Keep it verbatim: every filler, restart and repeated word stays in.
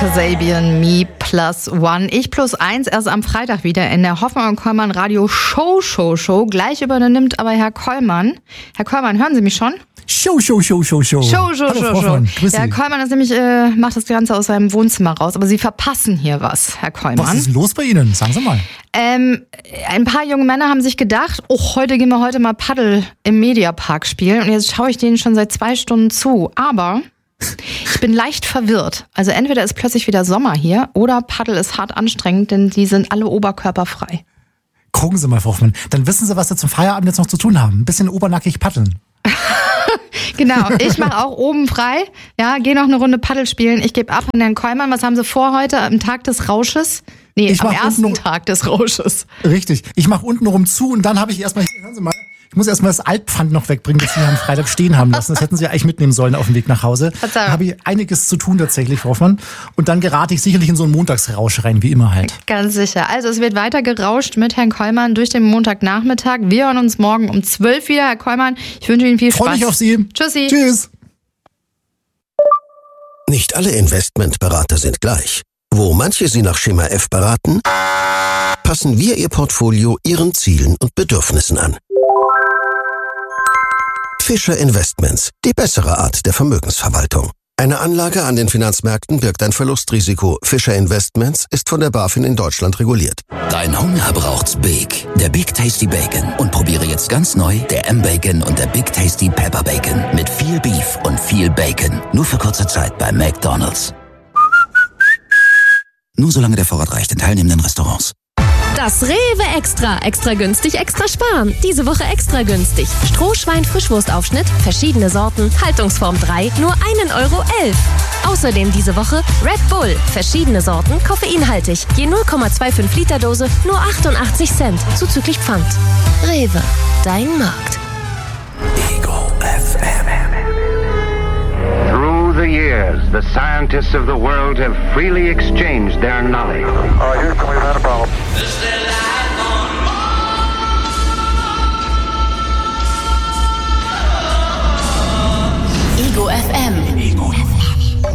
Kasabian, Me Plus One. Ich plus eins erst am Freitag wieder in der Hoffmann und Kollmann Radio Show, Show, Show. Gleich übernimmt aber Herr Kollmann. Herr Kollmann, hören Sie mich schon? Show, Show, Show, Show, Show. Show, Show, Hallo, Show, Frau Show. Hoffmann. Grüß Ja, Herr Sie. Kollmann ist nämlich, äh, macht das Ganze aus seinem Wohnzimmer raus. Aber Sie verpassen hier was, Herr Kollmann. Was ist los bei Ihnen? Sagen Sie mal. Ähm, ein paar junge Männer haben sich gedacht, oh, heute gehen wir heute mal Paddel im Mediapark spielen. Und jetzt schaue ich denen schon seit zwei Stunden zu. Aber ich bin leicht verwirrt. Also entweder ist plötzlich wieder Sommer hier oder Paddel ist hart anstrengend, denn die sind alle oberkörperfrei. Gucken Sie mal, Frau Hoffmann. Dann wissen Sie, was Sie zum Feierabend jetzt noch zu tun haben. Ein bisschen obernackig paddeln. Genau, ich mache auch oben frei. Ja, gehe noch eine Runde Paddel spielen. Ich gebe ab an Herrn Kollmann. Was haben Sie vor heute am Tag des Rausches? Nee, Ich am mach ersten unten- Tag des Rausches. Richtig. Ich mache unten rum zu und dann habe ich erstmal, hören Sie mal, ich muss erstmal das Altpfand noch wegbringen, das Sie am Freitag stehen haben lassen. Das hätten Sie eigentlich mitnehmen sollen auf dem Weg nach Hause. Verzeihung. Da habe ich einiges zu tun tatsächlich, Frau Hoffmann. Und dann gerate ich sicherlich in so einen Montagsrausch rein, wie immer halt. Ganz sicher. Also es wird weiter gerauscht mit Herrn Kollmann durch den Montagnachmittag. Wir hören uns morgen um zwölf wieder. Herr Kollmann, ich wünsche Ihnen viel Spaß. Freue mich auf Sie. Tschüssi. Tschüss. Nicht alle Investmentberater sind gleich. Wo manche Sie nach Schema F beraten, passen wir Ihr Portfolio Ihren Zielen und Bedürfnissen an. Fischer Investments, die bessere Art der Vermögensverwaltung. Eine Anlage an den Finanzmärkten birgt ein Verlustrisiko. Fischer Investments ist von der BaFin in Deutschland reguliert. Dein Hunger braucht's Big. Der Big Tasty Bacon. Und probiere jetzt ganz neu der M-Bacon und der Big Tasty Pepper Bacon. Mit viel Beef und viel Bacon. Nur für kurze Zeit bei McDonald's. Nur solange der Vorrat reicht in teilnehmenden Restaurants. Das Rewe Extra. Extra günstig, extra sparen. Diese Woche extra günstig. Strohschwein-Frischwurstaufschnitt, verschiedene Sorten, Haltungsform drei, nur einen Euro elf. Außerdem diese Woche Red Bull, verschiedene Sorten, koffeinhaltig. Je null Komma fünfundzwanzig Liter Dose, nur achtundachtzig Cent, zuzüglich Pfand. Rewe, dein Markt. Ego F M. Through the years, the scientists of the world have freely exchanged their knowledge. Uh, Houston, we've had a problem. This is